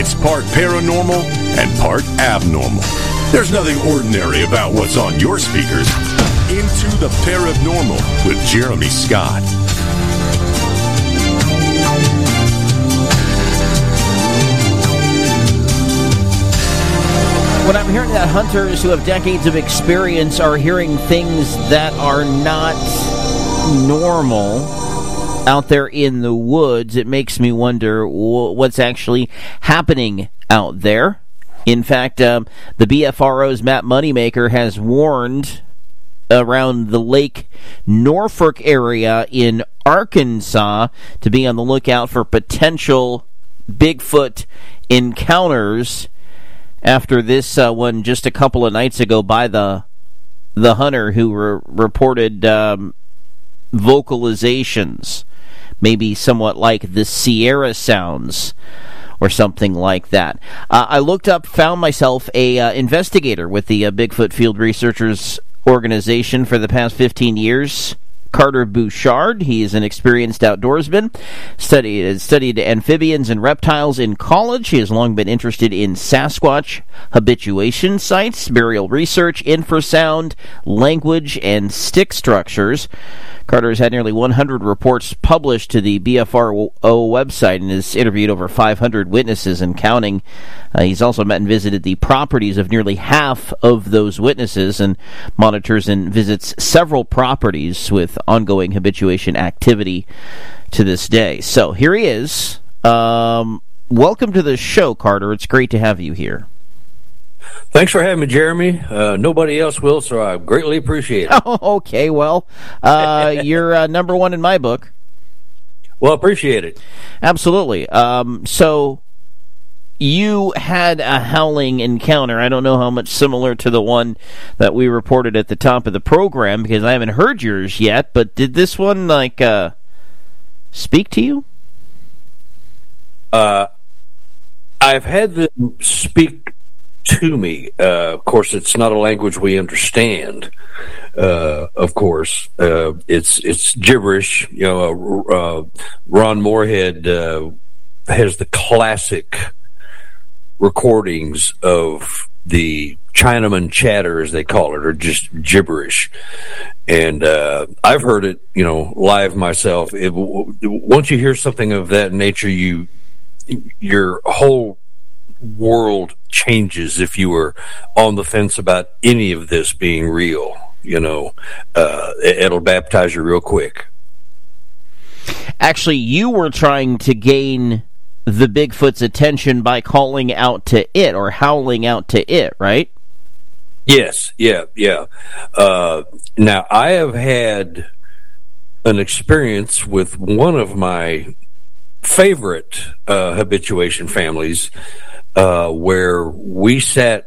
It's part paranormal and part abnormal. There's nothing ordinary about what's on your speakers. Into the Paranormal with Jeremy Scott. What I'm hearing that hunters who have decades of experience are hearing things that are not normal out there in the woods. It makes me wonder what's actually happening out there. In fact, the BFRO's Matt Moneymaker has warned around the Lake Norfolk area in Arkansas to be on the lookout for potential Bigfoot encounters after this one just a couple of nights ago by the hunter who reported vocalizations, maybe somewhat like the Sierra sounds or something like that. I looked up, found myself a investigator with the Bigfoot Field Researchers Organization for the past 15 years. Carter Bouchard. He is an experienced outdoorsman, studied amphibians and reptiles in college. He has long been interested in Sasquatch habituation sites, burial research, infrasound, language, and stick structures. Carter has had nearly 100 reports published to the BFRO website and has interviewed over 500 witnesses and counting. He's also met and visited the properties of nearly half of those witnesses and monitors and visits several properties with ongoing habituation activity to this day. So here he is. Welcome to the show, Carter. It's great to have you here. Thanks for having me, Jeremy. Nobody else will, so I greatly appreciate it. Oh, okay, well, you're number one in my book. Well, appreciate it. Absolutely. So you had a howling encounter. I don't know how much similar to the one that we reported at the top of the program because I haven't heard yours yet, but did this one, speak to you? I've had them speak to me. Of course, it's not a language we understand. Of course, it's gibberish. You know, Ron Moorhead has the classic recordings of the Chinaman chatter, as they call it, or just gibberish. And I've heard it, live myself. Once you hear something of that nature, your whole world changes if you were on the fence about any of this being real. It'll baptize you real quick. Actually, you were trying to gain the Bigfoot's attention by calling out to it or howling out to it, right? Yes, yeah. Now, I have had an experience with one of my favorite habituation families where we sat